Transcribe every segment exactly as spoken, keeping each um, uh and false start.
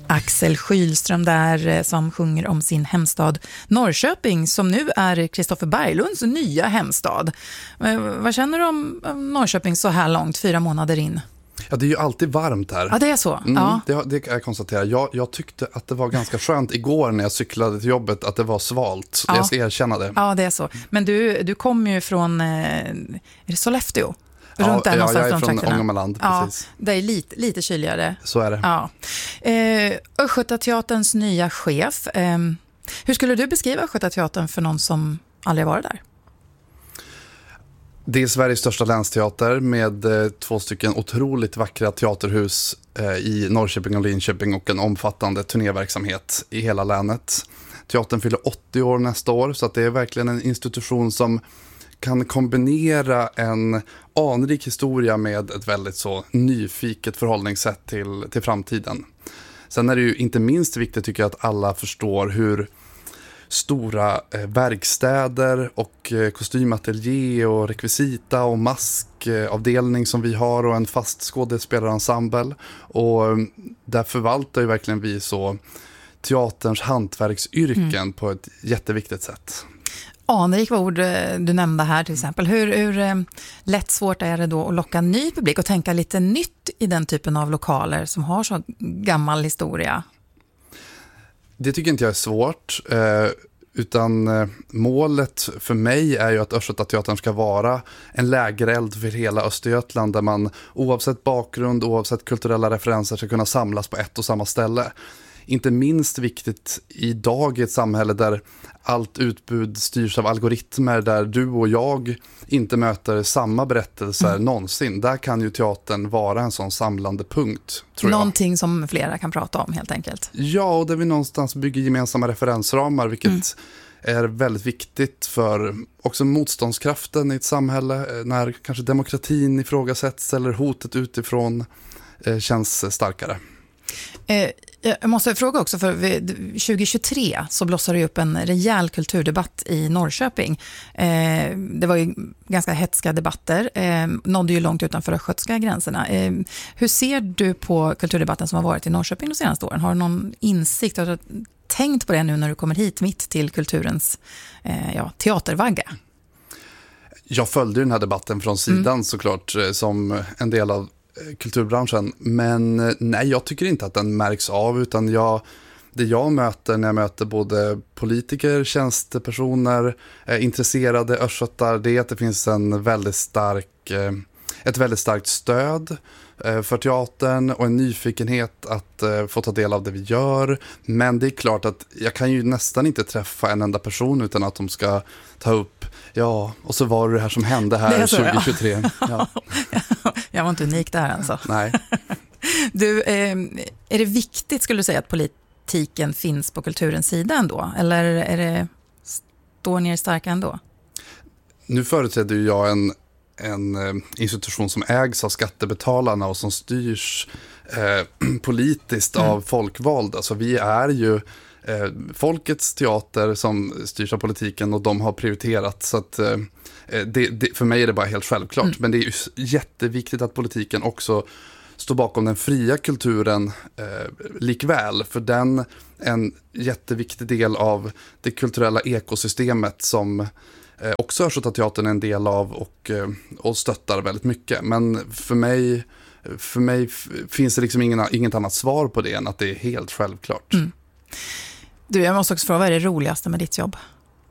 Axel Kylström där som sjunger om sin hemstad Norrköping som nu är Kristoffer Berglunds nya hemstad. Vad känner du om Norrköping så här långt, fyra månader in? Ja, det är ju alltid varmt här. Ja, det är så. Mm, ja. det, det kan jag konstatera. Jag, jag tyckte att det var ganska skönt igår när jag cyklade till jobbet att det var svalt. Ja. Jag ska erkänna det. Ja, det är så. Men du, du kommer ju från eh, är det Sollefteå? Ja, ja, jag är från Ångermanland, ja, precis. Det är lite, lite kyligare. Så är det. Ja. Eh, Östgötateaterns nya chef. Eh, hur skulle du beskriva Östgötateatern för någon som aldrig varit där? Det är Sveriges största länsteater med eh, två stycken otroligt vackra teaterhus eh, i Norrköping och Linköping och en omfattande turnéverksamhet i hela länet. Teatern fyller åttio år nästa år, så att det är verkligen en institution som kan kombinera en anrik historia med ett väldigt så nyfiket förhållningssätt till, till framtiden. Sen är det ju inte minst viktigt tycker jag att alla förstår hur stora eh, verkstäder och eh, kostymateljé och rekvisita och maskavdelning eh, som vi har och en fast skådespelarensemble. Och eh, där förvaltar ju verkligen vi så teaterns hantverksyrken mm. på ett jätteviktigt sätt. Anrik var ord du nämnde här till exempel. Hur, hur lätt svårt är det då att locka ny publik och tänka lite nytt i den typen av lokaler som har så gammal historia? Det tycker inte jag är svårt, eh, utan eh, målet för mig är ju att Östgötateatern ska vara en lägereld för hela Östergötland där man oavsett bakgrund, oavsett kulturella referenser ska kunna samlas på ett och samma ställe. Inte minst viktigt idag i ett samhälle där allt utbud styrs av algoritmer, där du och jag inte möter samma berättelser mm. någonsin. Där kan ju teatern vara en sån samlande punkt, tror jag. Någonting som flera kan prata om helt enkelt. Ja, och där vi någonstans bygger gemensamma referensramar, vilket mm. är väldigt viktigt för också motståndskraften i ett samhälle när kanske demokratin ifrågasätts eller hotet utifrån eh, känns starkare. Eh. Jag måste fråga också, för tjugo tjugotre så blossade det upp en rejäl kulturdebatt i Norrköping. Eh, det var ju ganska hetska debatter, eh, nådde ju långt utanför östgötska gränserna. Eh, hur ser du på kulturdebatten som har varit i Norrköping de senaste åren? Har du någon insikt, har du tänkt på det nu när du kommer hit mitt till kulturens eh, ja, teatervagga? Jag följde den här debatten från sidan mm. såklart som en del av kulturbranschen, men nej, jag tycker inte att den märks av, utan jag, det jag möter när jag möter både politiker, tjänstepersoner, eh, intresserade östgötar, det är att det finns en väldigt stark, eh, ett väldigt starkt stöd eh, för teatern och en nyfikenhet att eh, få ta del av det vi gör. Men det är klart att jag kan ju nästan inte träffa en enda person utan att de ska ta upp, ja, och så var det det här som hände här så, tjugo tjugotre. Ja. Ja. Jag var inte unik där alltså. Nej. Du, eh, är det viktigt skulle du säga att politiken finns på kulturens sida ändå? Eller är det, står ni starka ändå? Nu företräder ju jag en, en institution som ägs av skattebetalarna och som styrs eh, politiskt mm. av folkvalda. Så vi är ju eh, folkets teater som styrs av politiken och de har prioriterat, så att eh, Det, det, för mig är det bara helt självklart. Mm. Men det är ju jätteviktigt att politiken också står bakom den fria kulturen eh, likväl. För den är en jätteviktig del av det kulturella ekosystemet som eh, också Östgötateatern är en del av och, eh, och stöttar väldigt mycket. Men för mig, för mig finns det liksom ingen, inget annat svar på det än att det är helt självklart. Mm. Du, jag måste också fråga, vad är det roligaste med ditt jobb?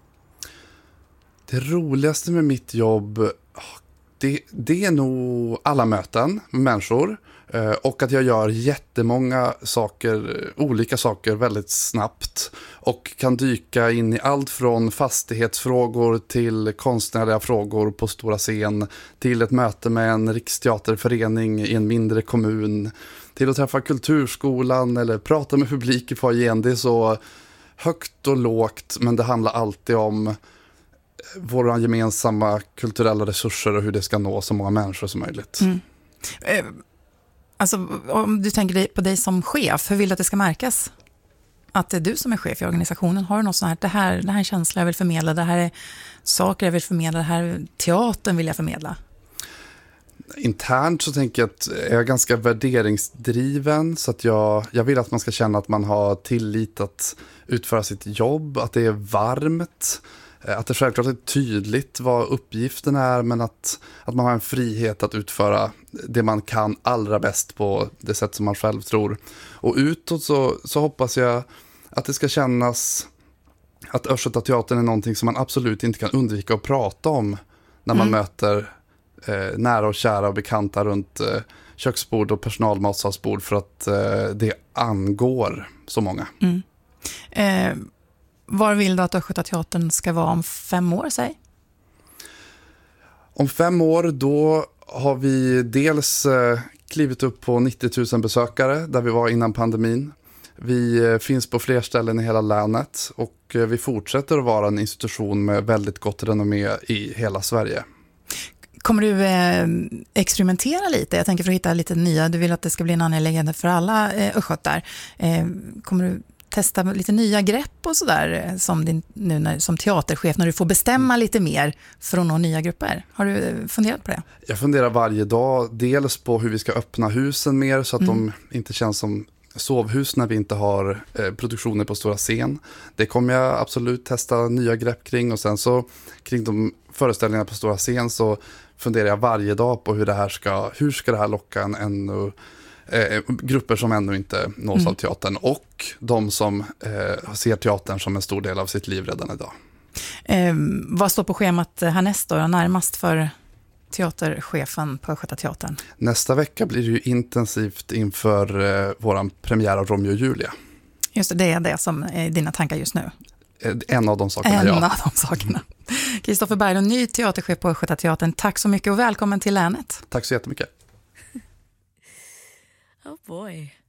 Det roligaste med mitt jobb, det, det är nog alla möten med människor och att jag gör jättemånga saker, olika saker väldigt snabbt och kan dyka in i allt från fastighetsfrågor till konstnärliga frågor på stora scen, till ett möte med en riksteaterförening i en mindre kommun, till att träffa kulturskolan eller prata med publik i foajén. Det är så högt och lågt, men det handlar alltid om våra gemensamma kulturella resurser och hur det ska nå så många människor som möjligt. Mm. Eh, alltså, om du tänker på dig som chef, hur vill du att det ska märkas? Att det är du som är chef i organisationen. Har du något sånt här, det här, det här är känsla jag vill förmedla, det här är saker jag vill förmedla, det här är teatern vill jag förmedla? internt så tänker jag att jag är ganska värderingsdriven, så att jag, jag vill att man ska känna att man har tillit att utföra sitt jobb, att det är varmt, att det självklart är tydligt vad uppgiften är, men att, att man har en frihet att utföra det man kan allra bäst på det sätt som man själv tror. Och utåt så, så hoppas jag att det ska kännas att Östgötateatern är någonting som man absolut inte kan undvika att prata om när man mm. möter eh, nära och kära och bekanta runt eh, köksbord och personalmatsalsbord, för att eh, det angår så många. Mm. Eh, var vill du att Östgötateatern ska vara om fem år, säg? Om fem år då har vi dels eh, klivit upp på nittio tusen besökare där vi var innan pandemin. Vi eh, finns på fler ställen i hela länet och eh, vi fortsätter att vara en institution med väldigt gott renommé i hela Sverige. Kommer du eh, experimentera lite? Jag tänker för att hitta lite nya. Du vill att det ska bli en angelägenhet för alla eh, östgötar. Eh, kommer du testa lite nya grepp och sådär som din, nu när, som teaterchef, när du får bestämma lite mer för att nå nya grupper? Har du funderat på det? Jag funderar varje dag, dels på hur vi ska öppna husen mer så att mm. de inte känns som sovhus när vi inte har eh, produktioner på stora scen. Det kommer jag absolut testa nya grepp kring, och sen så kring de föreställningarna på stora scen så funderar jag varje dag på hur det här ska, hur ska det här locka en ännu Eh, grupper som ännu inte nås mm. av teatern, och de som eh, ser teatern som en stor del av sitt liv redan idag. Eh, vad står på schemat härnäst då, närmast för teaterchefen på Östgötateatern? Nästa vecka blir det ju intensivt inför eh, våran premiär av Romeo och Julia. Just det, det är det som är dina tankar just nu. Eh, en av de sakerna, en ja. En av de sakerna. Kristoffer Berglund, ny teaterchef på Östgötateatern. Tack så mycket och välkommen till länet. Tack så jättemycket. Oh boy.